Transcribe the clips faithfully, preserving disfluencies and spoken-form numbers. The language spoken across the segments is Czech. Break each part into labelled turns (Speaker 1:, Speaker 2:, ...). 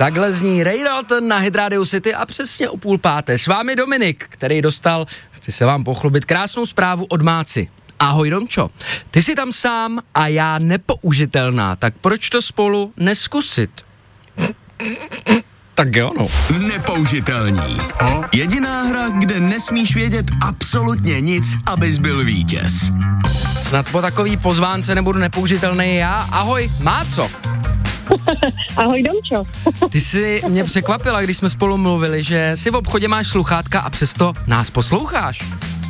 Speaker 1: Takhle zní Ray Dalton na Hit Radio City a přesně o půl páté. S vámi Dominik, který dostal, chci se vám pochlubit, krásnou zprávu od Máci. Ahoj Domčo, ty jsi tam sám a já nepoužitelná, tak proč to spolu neskusit? Tak jo, no.
Speaker 2: Nepoužitelní. Jediná hra, kde nesmíš vědět absolutně nic, abys byl vítěz.
Speaker 1: Snad po takový pozvánce nebudu nepoužitelný já. Ahoj, Máco.
Speaker 3: Ahoj Domčo.
Speaker 1: Ty jsi mě překvapila, když jsme spolu mluvili, že si v obchodě máš sluchátka a přesto nás posloucháš.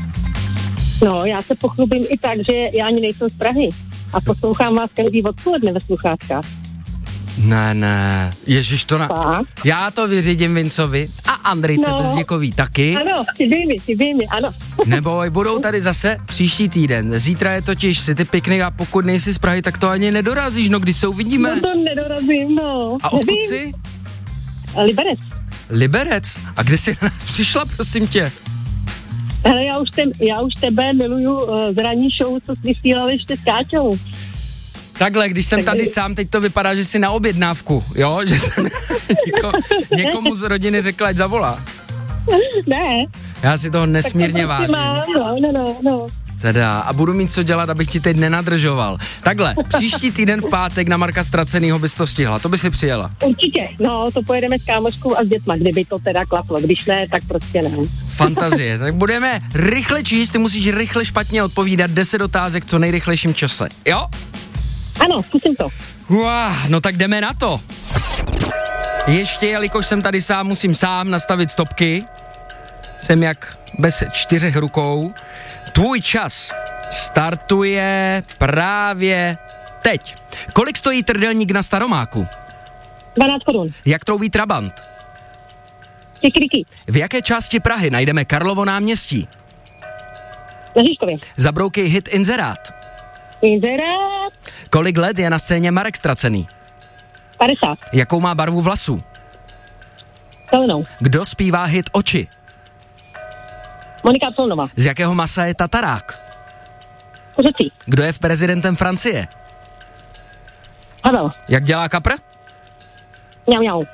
Speaker 3: No, já se pochlubím i tak, že já ani nejsem z Prahy a poslouchám vás každý odpoledne ve sluchátkách.
Speaker 1: Ne, ne, ježiš to na...
Speaker 3: Tak.
Speaker 1: Já to vyřídím Vincovi a Andrejce
Speaker 3: No.
Speaker 1: Bezděkový taky.
Speaker 3: Ano, chybí mi, chybí mi, ano.
Speaker 1: Neboj, budou tady zase příští týden. Zítra je totiž City Picnic a pokud nejsi z Prahy, tak to ani nedorazíš, no když se uvidíme.
Speaker 3: No to nedorazím, no.
Speaker 1: A odkud
Speaker 3: Nevím.
Speaker 1: jsi?
Speaker 3: Liberec.
Speaker 1: Liberec. A kde jsi na nás přišla, prosím tě?
Speaker 3: Hele, já už, te, já už tebe miluju uh, z ranní show, co jsi vysílal ještě s Káťou.
Speaker 1: Takhle, když jsem tady sám, teď to vypadá, že jsi na objednávku, jo? Že jsem něko, někomu z rodiny řekla, ať zavolá.
Speaker 3: Ne.
Speaker 1: Já si toho nesmírně
Speaker 3: tak to
Speaker 1: vážím.
Speaker 3: mám, no, no, no, no.
Speaker 1: Teda, a budu mít co dělat, abych ti teď nenadržoval. Takhle, příští týden v pátek na Marka Ztracenýho bys to stihla, to by si přijela.
Speaker 3: Určitě, no, to pojedeme s kámoškou a s dětma, kdyby to teda klaplo, když ne, tak prostě ne.
Speaker 1: Fantazie, tak budeme rychle číst, ty musíš rychle špatně odpovídat deset otázek co nejrychlejším čase, jo?
Speaker 3: Ano, zkusím to.
Speaker 1: Uá, no tak jdeme na to. Ještě, jelikož jsem tady sám, musím sám nastavit stopky. Jsem jak bez čtyřech rukou. Tvůj čas startuje právě teď. Kolik stojí trdelník na Staromáku?
Speaker 3: dvanáct korun.
Speaker 1: Jak troubí trabant?
Speaker 3: Kikiriki.
Speaker 1: V jaké části Prahy najdeme Karlovo náměstí?
Speaker 3: Na Žižkově.
Speaker 1: Zabroukej hit Inzerát.
Speaker 3: Inzerát.
Speaker 1: Kolik let je na scéně Marek Ztracený?
Speaker 3: padesát.
Speaker 1: Jakou má barvu vlasů?
Speaker 3: Zelenou.
Speaker 1: Kdo zpívá hit Oči?
Speaker 3: Monika Colnová.
Speaker 1: Z jakého masa je tatarák?
Speaker 3: Kuřecí.
Speaker 1: Kdo je v prezidentem Francie?
Speaker 3: Havel.
Speaker 1: Jak dělá kapr?
Speaker 3: Mňau, mňau.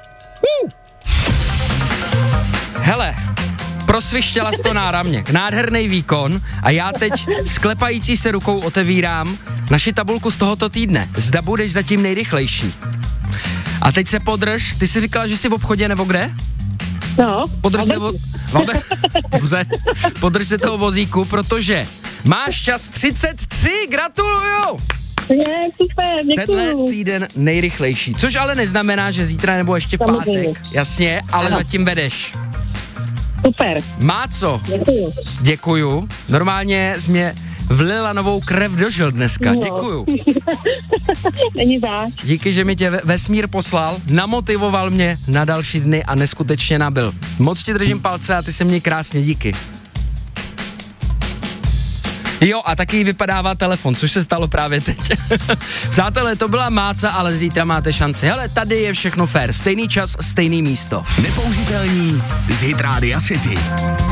Speaker 1: Hele, prosvištěla jsi to náramně. Nádherný výkon a já teď s klepající se rukou otevírám naši tabulku z tohoto týdne. Zda budeš zatím nejrychlejší. A teď se podrž, ty jsi říkala, že jsi v obchodě nebo kde?
Speaker 3: No.
Speaker 1: Podrž se, vo- Valbe- Dobře. Podrž se toho vozíku, protože máš čas třicet tři, gratuluju!
Speaker 3: Je, super,
Speaker 1: Tenhle
Speaker 3: děkuju.
Speaker 1: týden nejrychlejší, což ale neznamená, že zítra nebo ještě v
Speaker 3: Samozřejmě.
Speaker 1: pátek, jasně, ale
Speaker 3: Ano.
Speaker 1: zatím vedeš.
Speaker 3: Super.
Speaker 1: Máco,
Speaker 3: Děkuju.
Speaker 1: děkuju, normálně jsi mě vlila novou krev do žil dneska,
Speaker 3: No.
Speaker 1: děkuju.
Speaker 3: Není záš.
Speaker 1: Díky, že mi tě ve- vesmír poslal, namotivoval mě na další dny a neskutečně nabil. Moc ti držím palce a ty se měj krásně, díky. Jo, a taky vypadává telefon, což se stalo právě teď. Přátelé, to byla Máca, ale zítra máte šanci. Hele, tady je všechno fair. Stejný čas, stejný místo.
Speaker 2: Nepoužitelní z Hit Radio City.